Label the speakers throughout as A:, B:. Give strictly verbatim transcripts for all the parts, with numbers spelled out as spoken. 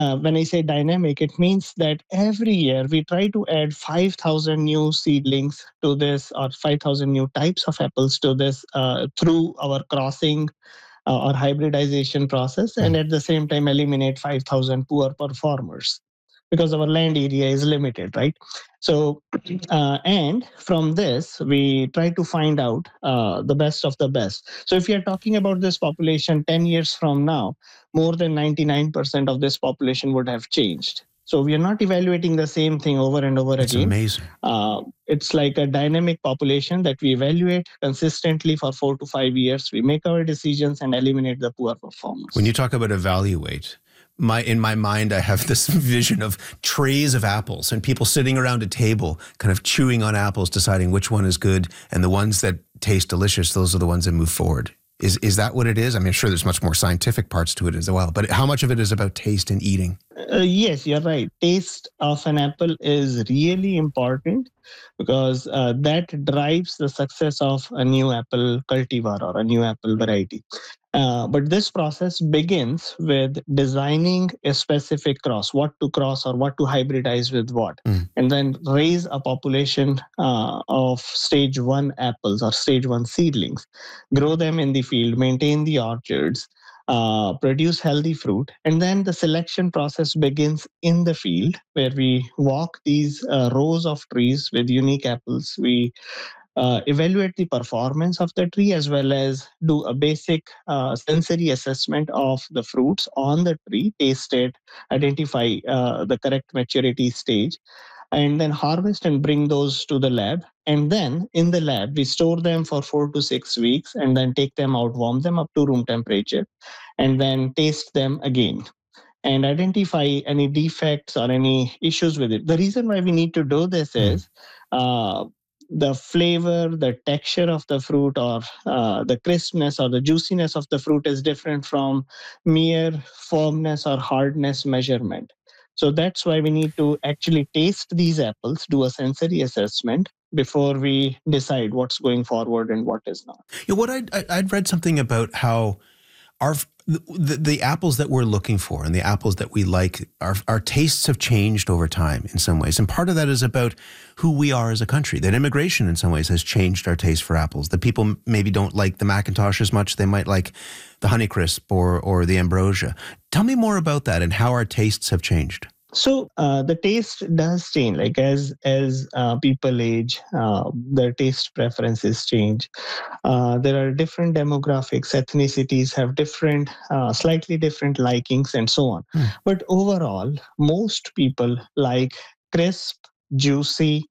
A: Uh, when I say dynamic, it means that every year we try to add five thousand new seedlings to this, or five thousand new types of apples to this, uh, through our crossing uh, or hybridization process, and at the same time eliminate five thousand poor performers, because our land area is limited, right? So, uh, and from this, we try to find out uh, the best of the best. So, if you are talking about this population ten years from now, more than ninety-nine percent of this population would have changed. So, we are not evaluating the same thing over and over
B: That's
A: again.
B: amazing.
A: Uh, it's like a dynamic population that we evaluate consistently for four to five years. We make our decisions and eliminate the poor performers.
B: When you talk about evaluate, my in my mind, I have this vision of trays of apples and people sitting around a table, kind of chewing on apples, deciding which one is good, and the ones that taste delicious, those are the ones that move forward. Is is that what it is? I mean, I'm sure there's much more scientific parts to it as well, but how much of it is about taste and eating?
A: Uh, yes, you're right. Taste of an apple is really important, because uh, that drives the success of a new apple cultivar or a new apple variety. Uh, but this process begins with designing a specific cross, what to cross or what to hybridize with what,
B: Mm.
A: and then raise a population uh, of stage one apples or stage one seedlings, grow them in the field, maintain the orchards, uh, produce healthy fruit. And then the selection process begins in the field, where we walk these uh, rows of trees with unique apples. We uh, evaluate the performance of the tree, as well as do a basic uh, sensory assessment of the fruits on the tree, taste it, identify uh, the correct maturity stage, and then harvest and bring those to the lab. And then in the lab, we store them for four to six weeks and then take them out, warm them up to room temperature, and then taste them again and identify any defects or any issues with it. The reason why we need to do this is uh, the flavor, the texture of the fruit, or uh, the crispness or the juiciness of the fruit is different from mere firmness or hardness measurement. So that's why we need to actually taste these apples, do a sensory assessment before we decide what's going forward and what is not.
B: Yeah, what I'd, I'd read something about how our the, the apples that we're looking for and the apples that we like, our, our tastes have changed over time in some ways. And part of that is about who we are as a country, that immigration in some ways has changed our taste for apples, that people maybe don't like the McIntosh as much. They might like the Honeycrisp or, or the Ambrosia. Tell me more about that and how our tastes have changed.
A: So uh, the taste does change, like as as uh, people age, uh, their taste preferences change. Uh, there are different demographics, ethnicities have different, uh, slightly different likings, and so on.
B: Hmm.
A: But overall, most people like crisp, juicy,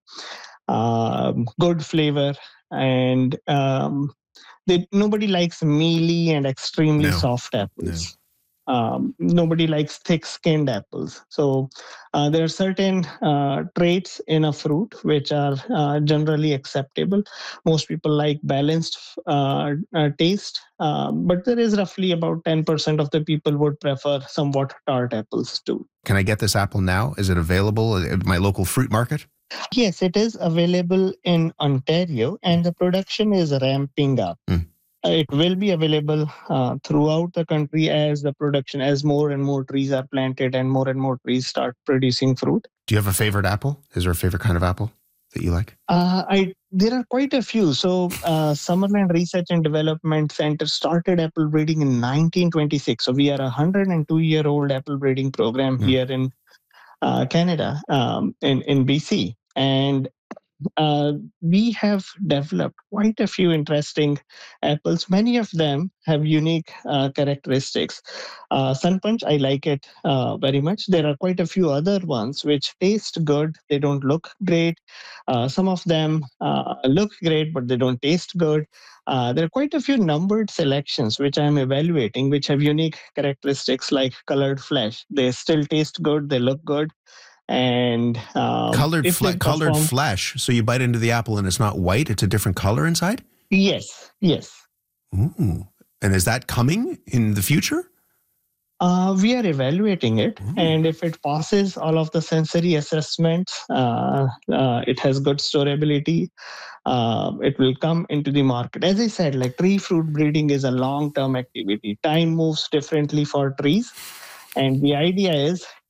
A: um, good flavor, and um, they, nobody likes mealy and extremely
B: No.
A: soft
B: No.
A: apples. Um, nobody likes thick-skinned apples. So uh, there are certain uh, traits in a fruit which are uh, generally acceptable. Most people like balanced uh, uh, taste, uh, but there is roughly about ten percent of the people would prefer somewhat tart apples too.
B: Can I get this apple now? Is it available at my local fruit market?
A: Yes, it is available in Ontario, and the production is ramping up.
B: Mm.
A: It will be available uh, throughout the country as the production, as more and more trees are planted and more and more trees start producing fruit.
B: Do you have a favorite apple? Is there a favorite kind of apple that you like?
A: Uh, I there are quite a few. So uh, Summerland Research and Development Center started apple breeding in nineteen twenty-six. So we are a one hundred two year old apple breeding program
B: Mm.
A: here in uh, Canada, um, in in B C, and uh, we have developed quite a few interesting apples. Many of them have unique uh, characteristics. Uh, Sun Punch, I like it uh, very much. There are quite a few other ones which taste good. They don't look great. Uh, some of them uh, look great, but they don't taste good. Uh, there are quite a few numbered selections which I'm evaluating, which have unique characteristics like colored flesh. They still taste good. They look good. And um,
B: colored
A: if
B: fle-
A: they
B: colored
A: perform-
B: flesh. So you bite into the apple and it's not white; it's a different color inside.
A: Yes, yes.
B: Ooh. And is that coming in the future?
A: Uh, we are evaluating it,
B: Mm.
A: and if it passes all of the sensory assessments, uh, uh, it has good storability. Uh, it will come into the market. As I said, like tree fruit breeding is a long-term activity. Time moves differently for trees, And the idea is